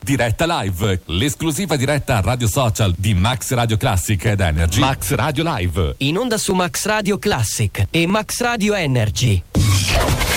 Diretta live, l'esclusiva diretta radio social di Max Radio Classic ed Energy. Max Radio Live. In onda su Max Radio Classic e Max Radio Energy.